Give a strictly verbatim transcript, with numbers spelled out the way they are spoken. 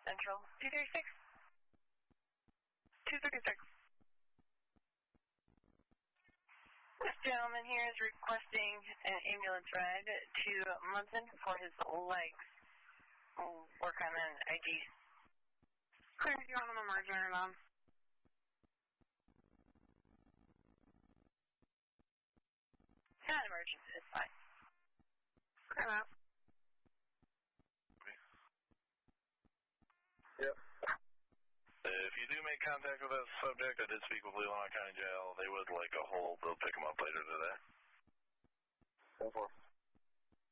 Central two thirty-six. two thirty-six. This gentleman here is requesting an ambulance ride to Munson for his legs. We'll work on an I D. Clear, do you want an emergency or not? It's not an emergency, it's fine. Clear out. Yep. If you do make contact with that subject, I did speak with Leelanau County Jail. They would like a hold. They'll pick them up later today. ten four.